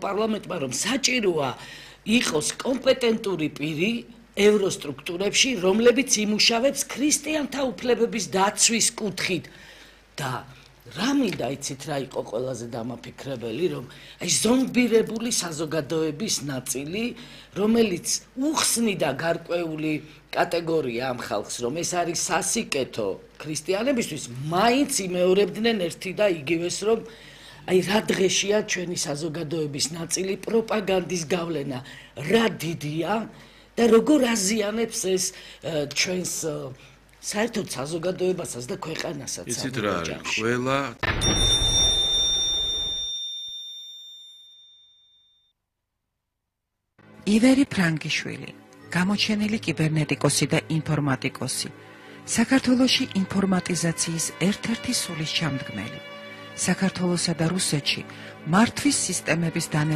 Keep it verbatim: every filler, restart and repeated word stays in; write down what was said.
ევროპარლამენტმა, რომ საჭიროა იყოს კომპეტენტური პირი ევროსტრუქტურებში, რომლებიც იმუშავებს ქრისტიანთა უფლებების დაცვის კუთხით და რა მინდა იცით რა იყო ყველაზე დამაფიქრებელი, რომ აი ზომბირებული საზოგადოების ნაწილი, რომელიც უხსნიდა გარკვეული კატეგორია ამ ხალხს, რომ ეს არის სასიკეთო ქრისტიანებისთვის, მაინც იმეორებდნენ ერთი და იგივეს, რომ აი რა დღეშია ჩვენი საზოგადოების ნაწილი პროპაგანდის გავლენა, რა დიდია და როგორ აზიანებს ეს ჩვენს საერთოდ საზოგადოებასაც და ქვეყანასაც. იცით რა არის, ყველა ივერი ფრანგიშვილი, გამოჩენილი კიბერნეტიკოსი და ინფორმატიკოსი, საქართველოში ინფორმატიზაციის ერთ-ერთი სულის ჩამდგმელი. საქართველოსა და რუსეთში მართვის სისტემების დანერგვა